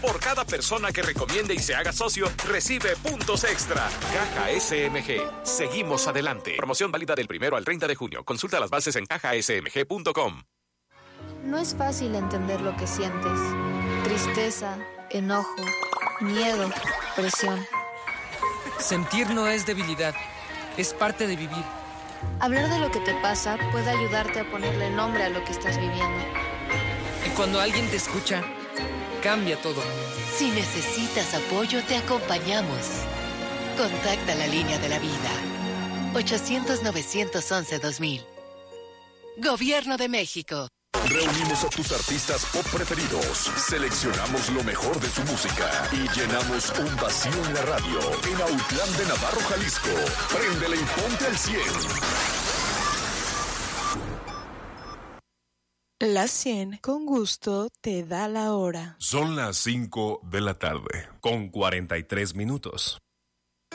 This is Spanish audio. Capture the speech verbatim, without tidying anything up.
Por cada persona que recomiende y se haga socio, recibe puntos extra. Caja S M G. Seguimos adelante. Promoción válida del primero al treinta de junio. Consulta las bases en caja s m g punto com. No es fácil entender lo que sientes. Tristeza, enojo, miedo, presión. Sentir no es debilidad, es parte de vivir. Hablar de lo que te pasa puede ayudarte a ponerle nombre a lo que estás viviendo. Y cuando alguien te escucha, cambia todo. Si necesitas apoyo, te acompañamos. Contacta la línea de la vida. ochocientos, novecientos once, dos mil. Gobierno de México. Reunimos a tus artistas pop preferidos, seleccionamos lo mejor de su música y llenamos un vacío en la radio en Autlán de Navarro, Jalisco. Préndele y ponte al cien. La cien con gusto te da la hora. Son las cinco de la tarde, con cuarenta y tres minutos.